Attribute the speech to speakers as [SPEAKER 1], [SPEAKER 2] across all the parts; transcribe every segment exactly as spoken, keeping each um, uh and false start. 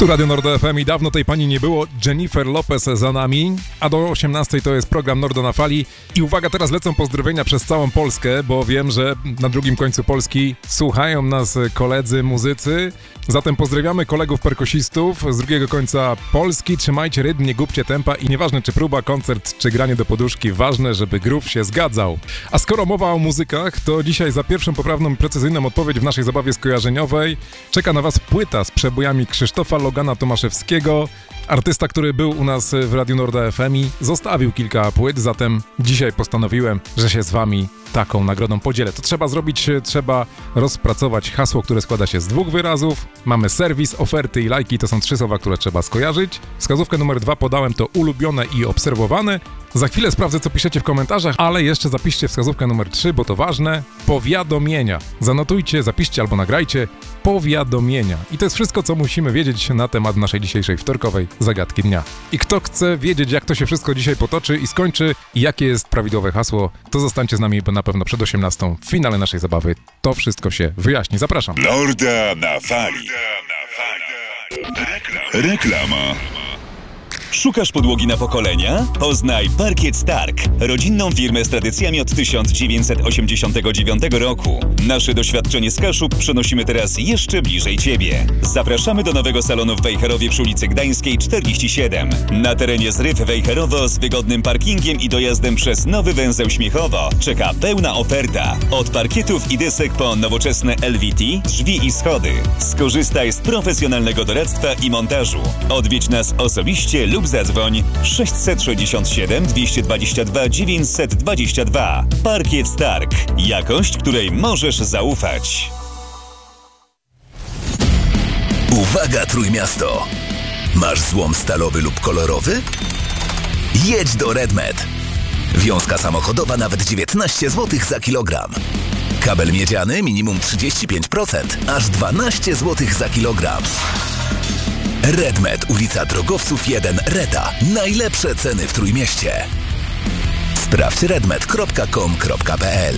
[SPEAKER 1] Tu Radio Nord F M i dawno tej pani nie było. Jennifer Lopez za nami, a do osiemnastej to jest program Nordo na Fali. I uwaga, teraz lecą pozdrowienia przez całą Polskę, bo wiem, że na drugim końcu Polski słuchają nas koledzy muzycy. Zatem pozdrawiamy kolegów perkusistów z drugiego końca Polski. Trzymajcie rytm, nie gubcie tempa i nieważne czy próba, koncert czy granie do poduszki, ważne, żeby groove się zgadzał. A skoro mowa o muzykach, to dzisiaj za pierwszą poprawną i precyzyjną odpowiedź w naszej zabawie skojarzeniowej czeka na was płyta z przebojami Krzysztofa Logana Tomaszewskiego. Artysta, który był u nas w Radiu Norda F M i zostawił kilka płyt, zatem dzisiaj postanowiłem, że się z wami taką nagrodą podzielę. To trzeba zrobić, trzeba rozpracować hasło, które składa się z dwóch wyrazów. Mamy serwis, oferty i lajki, to są trzy słowa, które trzeba skojarzyć. Wskazówkę numer dwa podałem, to ulubione i obserwowane. Za chwilę sprawdzę, co piszecie w komentarzach, ale jeszcze zapiszcie wskazówkę numer trzy, bo to ważne. Powiadomienia. Zanotujcie, zapiszcie albo nagrajcie powiadomienia. I to jest wszystko, co musimy wiedzieć na temat naszej dzisiejszej wtorkowej zagadki dnia. I kto chce wiedzieć, jak to się wszystko dzisiaj potoczy i skończy i jakie jest prawidłowe hasło, to zostańcie z nami na pewno przed osiemnastą w finale naszej zabawy. To wszystko się wyjaśni. Zapraszam.
[SPEAKER 2] Norda na Fali. Reklama.
[SPEAKER 3] Szukasz podłogi na pokolenia? Poznaj Parkiet Stark, rodzinną firmę z tradycjami od tysiąc dziewięćset osiemdziesiątego dziewiątego roku. Nasze doświadczenie z Kaszub przenosimy teraz jeszcze bliżej Ciebie. Zapraszamy do nowego salonu w Wejherowie przy ulicy Gdańskiej czterdzieści siedem. Na terenie Zryw Wejherowo z wygodnym parkingiem i dojazdem przez nowy węzeł Śmiechowo czeka pełna oferta. Od parkietów i desek po nowoczesne L V T, drzwi i schody. Skorzystaj z profesjonalnego doradztwa i montażu. Odwiedź nas osobiście lub zadzwoń sześćset sześćdziesiąt siedem dwieście dwadzieścia dwa dziewięćset dwadzieścia dwa. Parkiet Stark. Jakość, której możesz zaufać.
[SPEAKER 4] Uwaga, Trójmiasto! Masz złom stalowy lub kolorowy? Jedź do Redmed. Wiązka samochodowa nawet dziewiętnaście złotych za kilogram. Kabel miedziany minimum trzydzieści pięć procent, aż dwanaście złotych za kilogram. Redmed, ulica Drogowców jeden, Reda. Najlepsze ceny w Trójmieście. Sprawdź redmed kropka com kropka p l.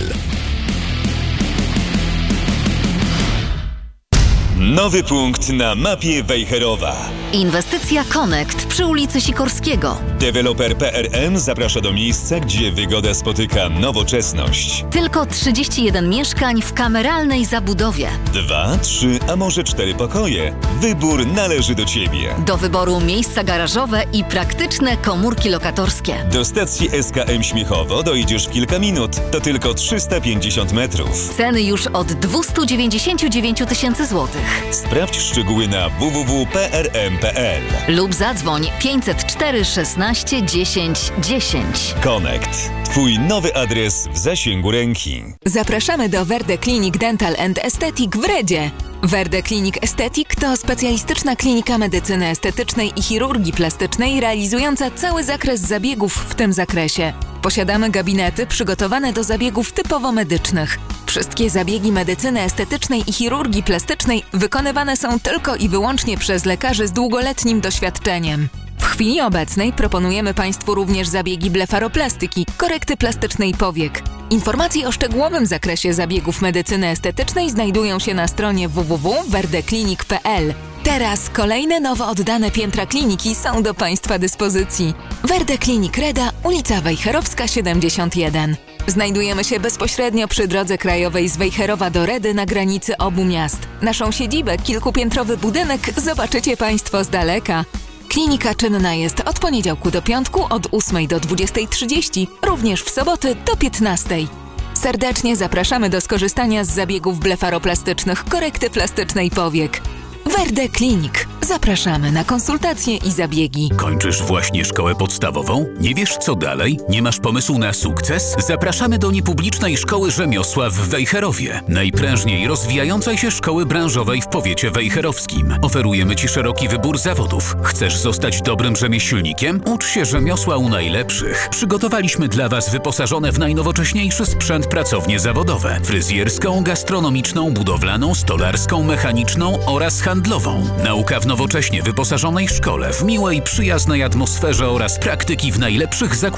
[SPEAKER 3] Nowy punkt na mapie Wejherowa.
[SPEAKER 5] Inwestycja Connect przy ulicy Sikorskiego.
[SPEAKER 3] Deweloper P R M zaprasza do miejsca, gdzie wygoda spotyka nowoczesność.
[SPEAKER 5] Tylko trzydzieści jeden mieszkań w kameralnej zabudowie.
[SPEAKER 3] Dwa, trzy, a może cztery pokoje. Wybór należy do Ciebie.
[SPEAKER 5] Do wyboru miejsca garażowe i praktyczne komórki lokatorskie.
[SPEAKER 3] Do stacji S K M Śmiechowo dojdziesz w kilka minut. To tylko trzysta pięćdziesiąt metrów.
[SPEAKER 5] Ceny już od dwieście dziewięćdziesiąt dziewięć tysięcy złotych.
[SPEAKER 3] Sprawdź szczegóły na w w w kropka p r m kropka p l
[SPEAKER 5] lub zadzwoń pięćset cztery szesnaście dziesięć dziesięć.
[SPEAKER 3] Connect. Twój nowy adres w zasięgu ręki.
[SPEAKER 6] Zapraszamy do Verde Clinic Dental and Aesthetic w Redzie. Verde Clinic Aesthetic to specjalistyczna klinika medycyny estetycznej i chirurgii plastycznej realizująca cały zakres zabiegów w tym zakresie. Posiadamy gabinety przygotowane do zabiegów typowo medycznych. Wszystkie zabiegi medycyny estetycznej i chirurgii plastycznej wykonywane są tylko i wyłącznie przez lekarzy z długoletnim doświadczeniem. W chwili obecnej proponujemy Państwu również zabiegi blefaroplastyki, korekty plastycznej powiek. Informacje o szczegółowym zakresie zabiegów medycyny estetycznej znajdują się na stronie w w w kropka verdeclinic kropka p l. Teraz kolejne nowo oddane piętra kliniki są do Państwa dyspozycji. Verde Clinic Reda, ulica Wejherowska siedemdziesiąt jeden. Znajdujemy się bezpośrednio przy drodze krajowej z Wejherowa do Redy na granicy obu miast. Naszą siedzibę, kilkupiętrowy budynek, zobaczycie Państwo z daleka. Klinika czynna jest od poniedziałku do piątku od ósmej do dwudziestej trzydzieści, również w soboty do piętnastej. Serdecznie zapraszamy do skorzystania z zabiegów blefaroplastycznych, korekty plastycznej powiek. Verde Clinic. Zapraszamy na konsultacje i zabiegi.
[SPEAKER 7] Kończysz właśnie szkołę podstawową? Nie wiesz co dalej? Nie masz pomysłu na sukces? Zapraszamy do niepublicznej szkoły rzemiosła w Wejherowie. Najprężniej rozwijającej się szkoły branżowej w powiecie wejherowskim. Oferujemy Ci szeroki wybór zawodów. Chcesz zostać dobrym rzemieślnikiem? Ucz się rzemiosła u najlepszych. Przygotowaliśmy dla Was wyposażone w najnowocześniejszy sprzęt pracownie zawodowe. Fryzjerską, gastronomiczną, budowlaną, stolarską, mechaniczną oraz handlową. Nauka w nowocześnie wyposażonej szkole, w miłej, przyjaznej atmosferze oraz praktyki w najlepszych zakładach